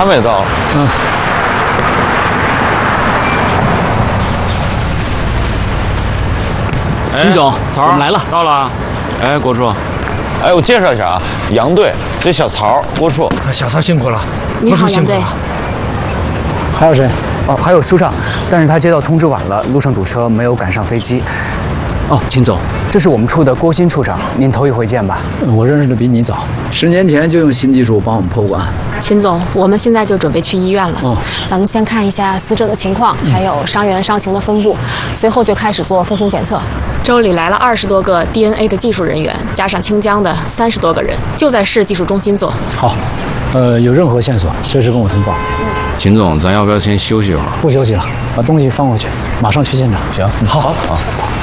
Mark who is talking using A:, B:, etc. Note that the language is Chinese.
A: 还没到。
B: 嗯。秦总，
C: 曹
B: 我们来了，
C: 到了。哎，郭处，
A: 哎，我介绍一下啊，杨队，这小曹，郭处。
D: 小曹辛苦了，
E: 你好，杨队。
B: 还有谁？哦，还有苏畅，但是他接到通知晚了，路上堵车，没有赶上飞机。哦，秦总，这是我们处的郭鑫处长，您头一回见吧？
F: 我认识的比你早，10年前就用新技术帮我们破关。
E: 秦总，我们现在就准备去医院了。咱们先看一下死者的情况，还有伤员伤情的分布，随后就开始做分型检测。州里来了20多个 DNA 的技术人员，加上清江的30多个人，就在市技术中心做。
F: 好，有任何线索随时跟我通报。
C: 秦总，咱要不要先休息一会儿？
F: 不休息了，把东西放回去，马上去现场。
C: 行，好。